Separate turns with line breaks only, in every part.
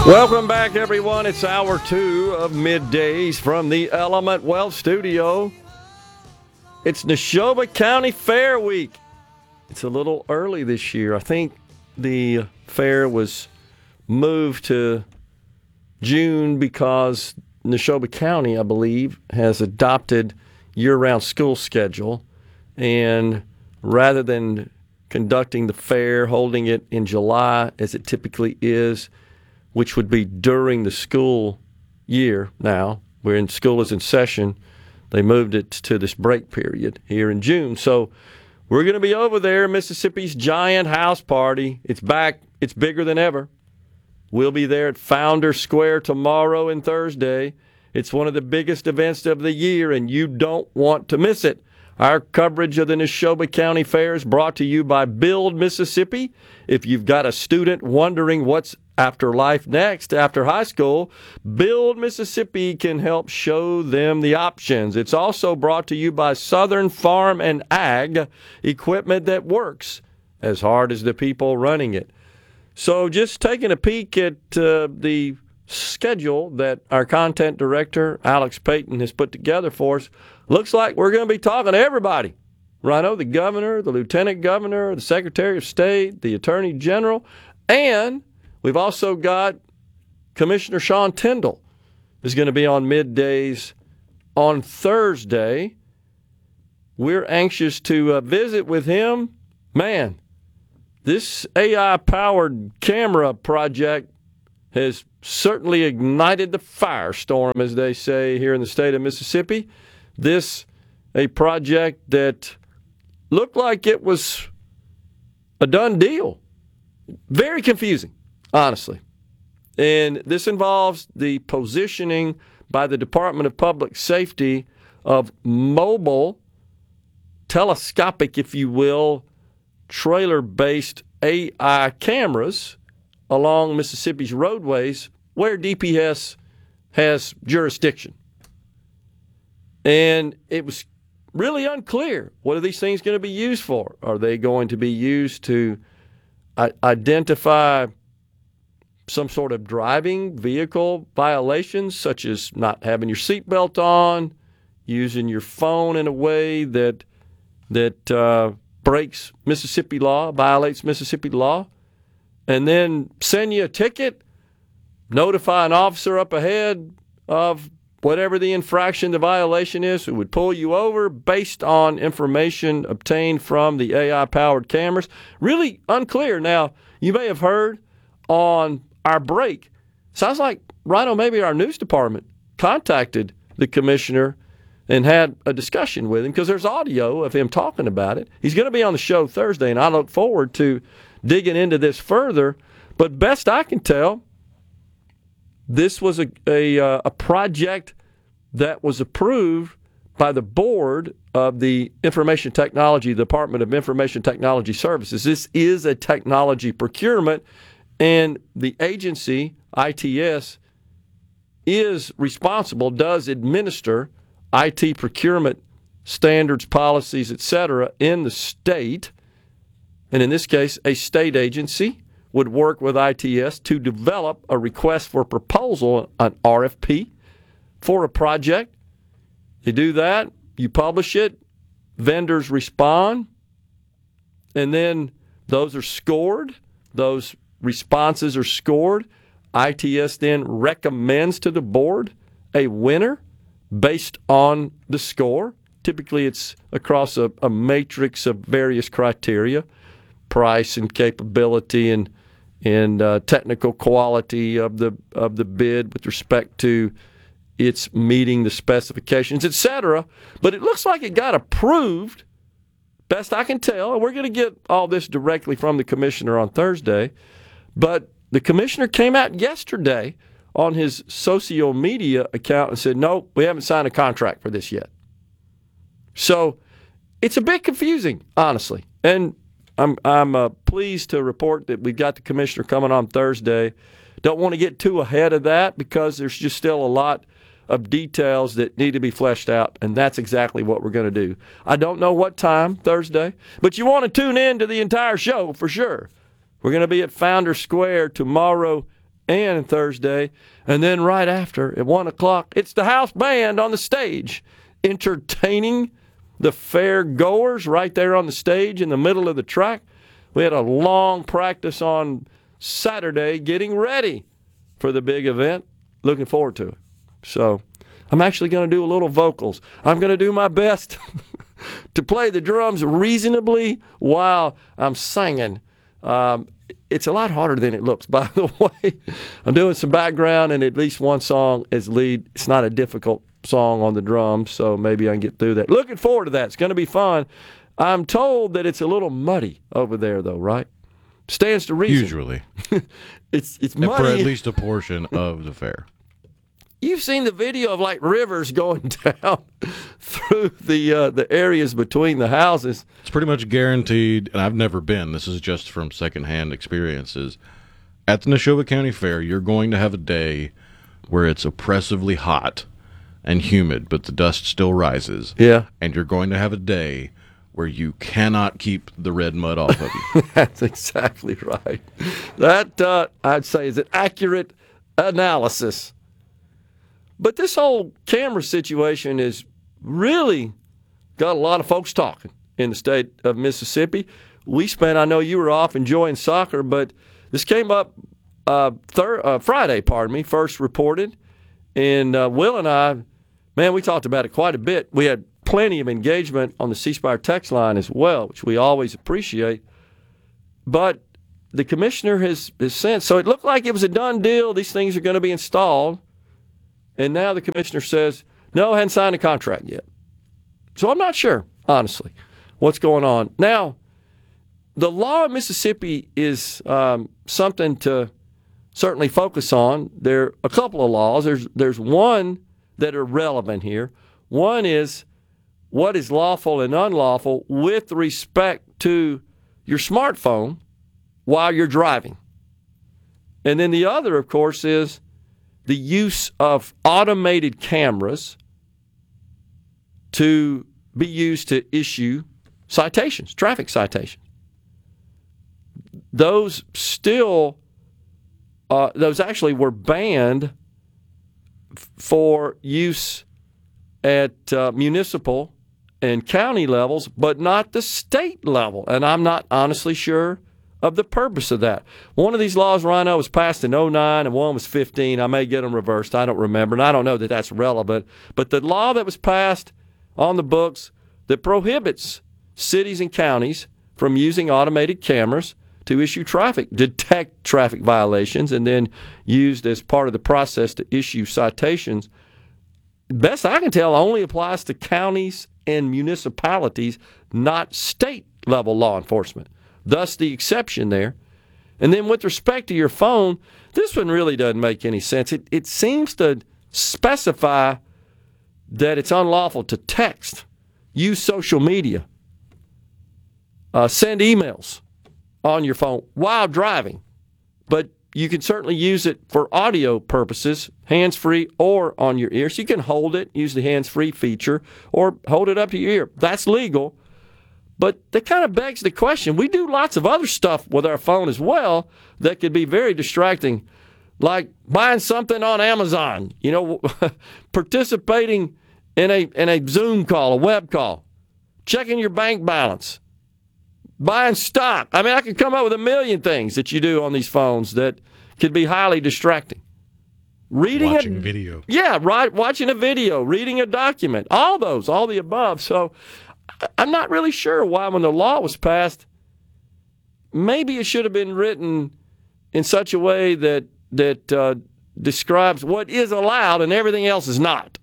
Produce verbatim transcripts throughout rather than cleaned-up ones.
Welcome back, everyone. It's hour two of Middays from the Element Wealth Studio. It's Neshoba County Fair Week. It's a little early this year. I think the fair was moved to June because Neshoba County, I believe, has adopted year-round school schedule. And rather than conducting the fair, holding it in July as it typically is, which would be during the school year now, where school is in session, they moved it to this break period here in June. So we're going to be over there, Mississippi's giant house party. It's back. It's bigger than ever. We'll be there at Founder Square tomorrow and Thursday. It's one of the biggest events of the year, and you don't want to miss it. Our coverage of the Neshoba County Fair is brought to you by Build Mississippi. If you've got a student wondering what's after life next, after high school, Build Mississippi can help show them the options. It's also brought to you by Southern Farm and Ag, equipment that works as hard as the people running it. So just taking a peek at uh, the schedule that our content director, Alex Payton, has put together for us, looks like we're going to be talking to everybody. Rhino, the governor, the lieutenant governor, the secretary of state, the attorney general, and we've also got Commissioner Sean Tindell is going to be on middays on Thursday. We're anxious to uh, visit with him. Man, this A I-powered camera project has certainly ignited the firestorm, as they say here in the state of Mississippi. This, a project that looked like it was a done deal. Very confusing, honestly. And this involves the positioning by the Department of Public Safety of mobile, telescopic, if you will, trailer-based A I cameras along Mississippi's roadways where D P S has jurisdiction. And it was really unclear, what are these things going to be used for? Are they going to be used to I- identify some sort of driving vehicle violations, such as not having your seatbelt on, using your phone in a way that that uh, breaks Mississippi law, violates Mississippi law, and then send you a ticket, notify an officer up ahead of whatever the infraction, the violation is, who would pull you over based on information obtained from the A I-powered cameras. Really unclear. Now, you may have heard on our break, sounds like, Rhino, maybe our news department contacted the commissioner and had a discussion with him, because there's audio of him talking about it. He's going to be on the show Thursday, and I look forward to digging into this further. But best I can tell, this was a a, uh, a project that was approved by the board of the Information Technology, the Department of Information Technology Services. This is a technology procurement, and the agency, I T S, is responsible, does administer I T procurement standards, policies, et cetera, in the state. And in this case, a state agency would work with I T S to develop a request for proposal, an R F P, for a project. You do that, you publish it, vendors respond, and then those are scored. Those responses are scored. I T S then recommends to the board a winner based on the score. Typically, it's across a, a matrix of various criteria, price and capability and and uh, technical quality of the of the bid with respect to its meeting the specifications, et cetera. But it looks like it got approved, best I can tell. And we're going to get all this directly from the commissioner on Thursday. But the commissioner came out yesterday on his social media account and said, no, we haven't signed a contract for this yet. So it's a bit confusing, honestly. And I'm I'm uh, pleased to report that we've got the commissioner coming on Thursday. Don't want to get too ahead of that because there's just still a lot of details that need to be fleshed out, and that's exactly what we're going to do. I don't know what time Thursday, but you want to tune in to the entire show for sure. We're going to be at Founder Square tomorrow and Thursday. And then right after, at one o'clock, it's the house band on the stage, entertaining the fair goers right there on the stage in the middle of the track. We had a long practice on Saturday getting ready for the big event. Looking forward to it. So I'm actually going to do a little vocals. I'm going to do my best to play the drums reasonably while I'm singing. Um, it's a lot harder than it looks, by the way. I'm doing some background and at least one song as lead. It's not a difficult song on the drums, so maybe I can get through that. Looking forward to that. It's going to be fun. I'm told that it's a little muddy over there, though, right? Stands to reason.
Usually.
it's it's muddy.
For at least a portion of the fair.
You've seen the video of like rivers going down through the uh, the areas between the houses.
It's pretty much guaranteed, and I've never been. This is just from secondhand experiences. At the Neshoba County Fair, you're going to have a day where it's oppressively hot and humid, but the dust still rises.
Yeah.
And you're going to have a day where you cannot keep the red mud off of you.
That's exactly right. That, uh, I'd say, is an accurate analysis. But this whole camera situation is really got a lot of folks talking in the state of Mississippi. We spent, I know you were off enjoying soccer, but this came up uh, thir- uh, Friday, pardon me, first reported. And uh, Will and I, man, we talked about it quite a bit. We had plenty of engagement on the C Spire text line as well, which we always appreciate. But the commissioner has, has sent, so it looked like it was a done deal. These things are going to be installed. And now the commissioner says, no, I hadn't signed a contract yet. So I'm not sure, honestly, what's going on. Now, the law of Mississippi is um, something to certainly focus on. There are a couple of laws. There's, there's one that are relevant here. One is what is lawful and unlawful with respect to your smartphone while you're driving. And then the other, of course, is the use of automated cameras to be used to issue citations, traffic citations. Those still, uh, those actually were banned f- for use at uh, municipal and county levels, but not the state level. And I'm not honestly sure of the purpose of that. One of these laws, Rhino, was passed in oh nine and one was fifteen. I may get them reversed. I don't remember, and I don't know that that's relevant. But the law that was passed on the books that prohibits cities and counties from using automated cameras to issue traffic, detect traffic violations, and then used as part of the process to issue citations, best I can tell, only applies to counties and municipalities, not state-level law enforcement. Thus the exception there. And then with respect to your phone, this one really doesn't make any sense. It, it seems to specify that it's unlawful to text, use social media, uh, send emails on your phone while driving. But you can certainly use it for audio purposes, hands-free or on your ear. So you can hold it, use the hands-free feature, or hold it up to your ear. That's legal. But that kind of begs the question. We do lots of other stuff with our phone as well that could be very distracting, like buying something on Amazon, you know, participating in a in a Zoom call, a web call, checking your bank balance, buying stock. I mean, I could come up with a million things that you do on these phones that could be highly distracting. Reading
watching
a
video.
Yeah, right. Watching a video, reading a document, all those, all the above. So I'm not really sure why when the law was passed, maybe it should have been written in such a way that that uh, describes what is allowed and everything else is not.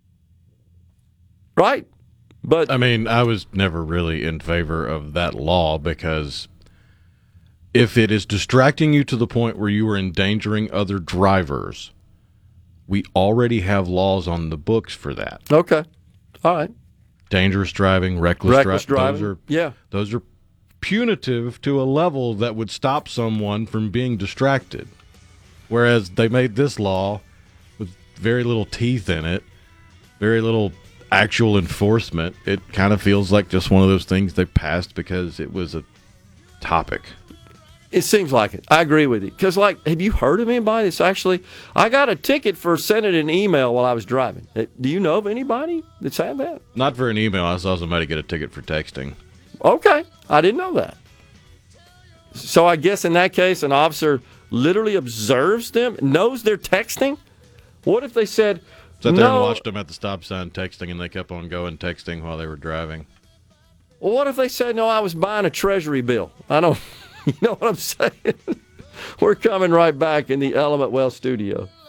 Right? But
I mean, I was never really in favor of that law because if it is distracting you to the point where you are endangering other drivers, we already have laws on the books for that.
Okay. All right.
Dangerous driving, reckless,
reckless
dri-
driving.
Those are,
yeah.
Those are punitive to a level that would stop someone from being distracted. Whereas they made this law with very little teeth in it, very little actual enforcement. It kind of feels like just one of those things they passed because it was a topic.
It seems like it. I agree with you. Because, like, have you heard of anybody that's actually... I got a ticket for sending an email while I was driving. Do you know of anybody that's had that?
Not for an email. I saw somebody get a ticket for texting.
Okay. I didn't know that. So I guess in that case, an officer literally observes them, knows they're texting? What if they said...
Sat there
no,
and watched them at the stop sign texting, and they kept on going texting while they were driving.
Well, what if they said, no, I was buying a treasury bill? I don't... You know what I'm saying? We're coming right back in the Element Well studio.